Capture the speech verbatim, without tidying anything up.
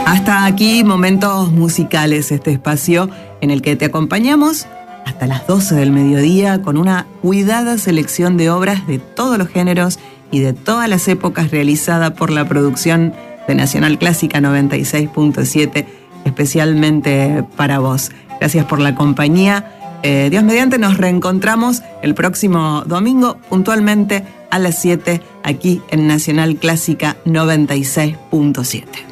Hasta aquí Momentos Musicales, este espacio en el que te acompañamos hasta las doce del mediodía con una cuidada selección de obras de todos los géneros y de todas las épocas realizada por la producción de Nacional Clásica noventa y seis punto siete, especialmente para vos. Gracias por la compañía. Eh, Dios mediante, nos reencontramos el próximo domingo puntualmente a las siete aquí en Nacional Clásica noventa y seis punto siete.